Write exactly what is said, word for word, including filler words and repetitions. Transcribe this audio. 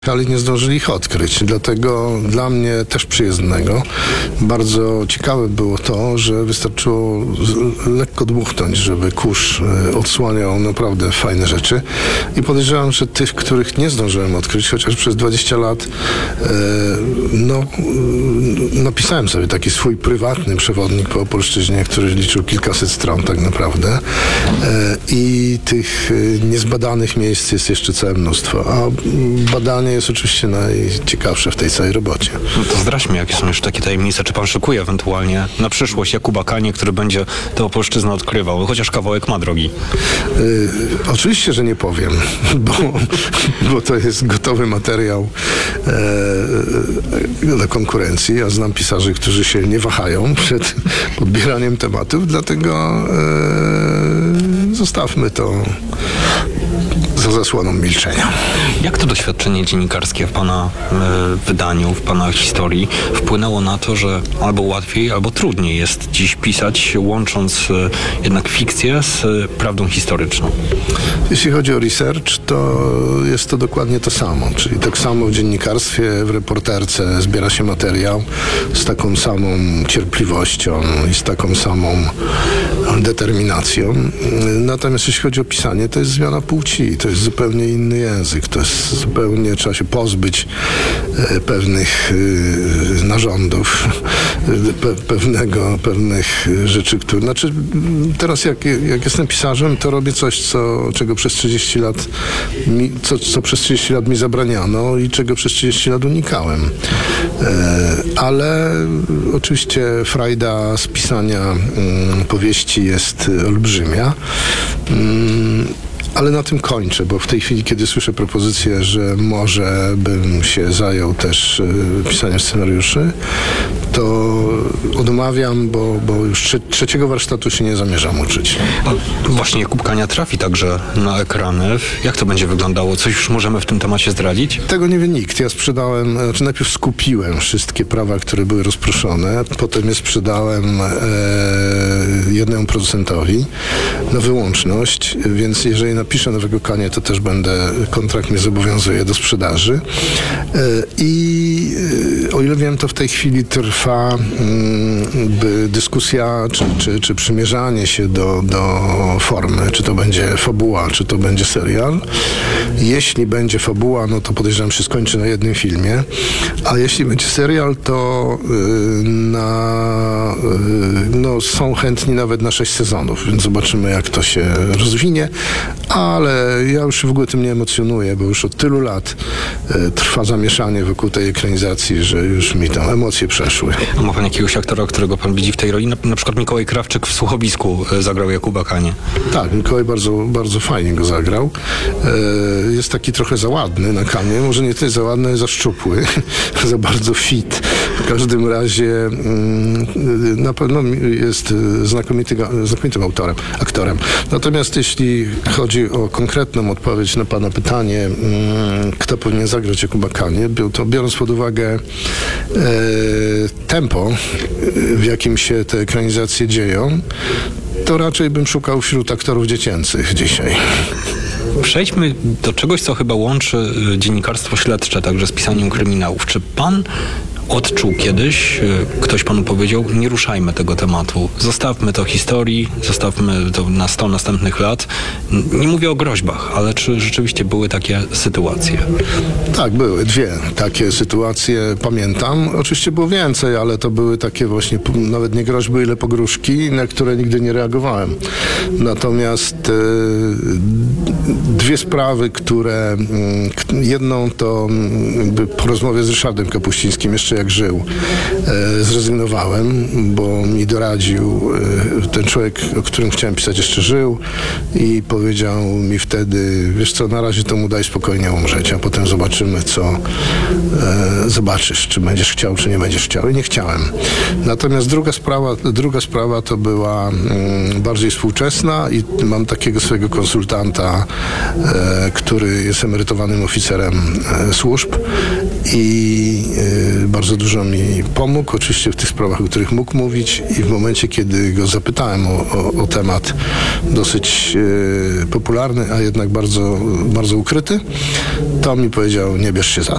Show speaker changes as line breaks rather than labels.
ale nie zdążyli ich odkryć. Dlatego dla mnie też przyjezdnego bardzo ciekawe było to, że wystarczyło lekko dmuchnąć, żeby kurz odsłaniał naprawdę fajne rzeczy. I podejrzewam, że tych, których nie zdążyłem odkryć, chociaż przez dwadzieścia lat no, napisałem sobie taki swój prywatny przewodnik po Opolszczyźnie, który liczył kilkaset stron tak naprawdę. I tych niezbadanych miejsc jest jeszcze całe mnóstwo. A badanie jest oczywiście najciekawsze w tej całej robocie.
No to zdradźmy, jakie są jeszcze takie tajemnice. Czy pan szykuje ewentualnie na przyszłość Jakuba Kanie, który będzie tę Opolszczyznę odkrywał? Chociaż kawałek ma drogi.
Yy, oczywiście, że nie powiem, bo, bo to jest gotowy materiał e, dla konkurencji. Ja znam pisarzy, którzy się nie wahają przed podbieraniem tematów, dlatego e, zostawmy to za zasłoną milczenia.
Jak to doświadczenie dziennikarskie w pana y, wydaniu, w pana historii wpłynęło na to, że albo łatwiej, albo trudniej jest dziś pisać, łącząc y, jednak fikcję z y, prawdą historyczną?
Jeśli chodzi o research, to jest to dokładnie to samo. Czyli tak samo w dziennikarstwie, w reporterce zbiera się materiał z taką samą cierpliwością i z taką samą determinacją. Natomiast jeśli chodzi o pisanie, to jest zmiana płci. To jest zupełnie inny język. To jest zupełnie, trzeba się pozbyć e, pewnych e, narządów, pe, pewnego, pewnych rzeczy, które... Znaczy, teraz jak, jak jestem pisarzem, to robię coś, co, czego przez trzydzieści lat mi, co, co przez trzydzieści lat mi zabraniano i czego przez trzydzieści lat unikałem. E, ale oczywiście frajda z pisania mm, powieści jest olbrzymia. Mm, Ale na tym kończę, bo w tej chwili, kiedy słyszę propozycję, że może bym się zajął też y, pisaniem scenariuszy, to odmawiam, bo, bo już trze trzeciego warsztatu się nie zamierzam uczyć.
A właśnie Jakub Kania trafi także na ekrany. Jak to będzie wyglądało? Coś już możemy w tym temacie zdradzić?
Tego nie wie nikt. Ja sprzedałem, znaczy najpierw skupiłem wszystkie prawa, które były rozproszone, potem je sprzedałem e, jednemu producentowi na wyłączność, więc jeżeli napiszę nowego Kanie, to też będę, kontrakt mnie zobowiązuje do sprzedaży. I o ile wiem, to w tej chwili trwa by dyskusja, czy, czy, czy przymierzanie się do, do formy, czy to będzie fabuła, czy to będzie serial. Jeśli będzie fabuła, no to podejrzewam, się skończy na jednym filmie, a jeśli będzie serial, to na, no, są chętni nawet na sześć sezonów, więc zobaczymy, jak to się rozwinie. Ale ja już się w ogóle tym nie emocjonuję, bo już od tylu lat e, trwa zamieszanie wokół tej ekranizacji, że już mi tam emocje przeszły.
A ma pan jakiegoś aktora, którego pan widzi w tej roli? Na, na przykład Mikołaj Krawczyk w Słuchowisku zagrał Jakuba Kanie.
Tak, Mikołaj bardzo, bardzo fajnie go zagrał. E, jest taki trochę za ładny na Kanie, może nie tyle za ładny, ale za szczupły, za bardzo fit. W każdym razie mm, na pewno jest znakomity, znakomitym autorem, aktorem. Natomiast jeśli chodzi o konkretną odpowiedź na pana pytanie, kto powinien zagrać Jakuba Kanie, to biorąc pod uwagę e, tempo, w jakim się te ekranizacje dzieją, to raczej bym szukał wśród aktorów dziecięcych dzisiaj.
Przejdźmy do czegoś, co chyba łączy dziennikarstwo śledcze także z pisaniem kryminałów. Czy pan odczuł kiedyś, ktoś panu powiedział, nie ruszajmy tego tematu, zostawmy to historii, zostawmy to na sto następnych lat. Nie mówię o groźbach, ale czy rzeczywiście były takie sytuacje?
Tak, były dwie takie sytuacje, pamiętam. Oczywiście było więcej, ale to były takie właśnie nawet nie groźby, ile pogróżki, na które nigdy nie reagowałem. Natomiast e, dwie sprawy, które m, jedną to m, po rozmowie z Ryszardem Kapuścińskim jeszcze jak żył, e, zrezygnowałem, bo mi doradził, e, ten człowiek, o którym chciałem pisać, jeszcze żył i powiedział mi wtedy, wiesz co, na razie to mu daj spokojnie umrzeć, a potem zobaczymy, co e, zobaczysz, czy będziesz chciał, czy nie będziesz chciał. I nie chciałem. Natomiast druga sprawa, druga sprawa to była mm, bardziej współczesna i mam takiego swojego konsultanta, e, który jest emerytowanym oficerem e, służb i y, bardzo dużo mi pomógł, oczywiście w tych sprawach, o których mógł mówić, i w momencie, kiedy go zapytałem o, o, o temat dosyć y, popularny, a jednak bardzo, bardzo ukryty, to mi powiedział: nie bierz się za